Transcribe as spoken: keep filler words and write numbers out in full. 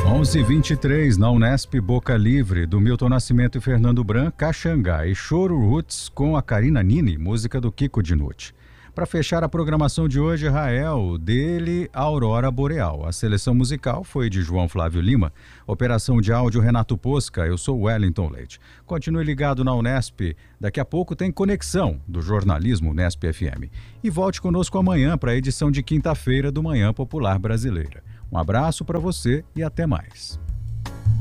onze e vinte e três, na Unesp Boca Livre, do Milton Nascimento e Fernando Bran, Caxangá e Choro Roots com a Carina Nini, música do Kiko Dinucci. Para fechar a programação de hoje, Rael, dele, Aurora Boreal. A seleção musical foi de João Flávio Lima, operação de áudio Renato Posca, eu sou Wellington Leite. Continue ligado na Unesp, daqui a pouco tem Conexão, do jornalismo Unesp F M. E volte conosco amanhã para a edição de quinta-feira do Manhã Popular Brasileira. Um abraço para você e até mais.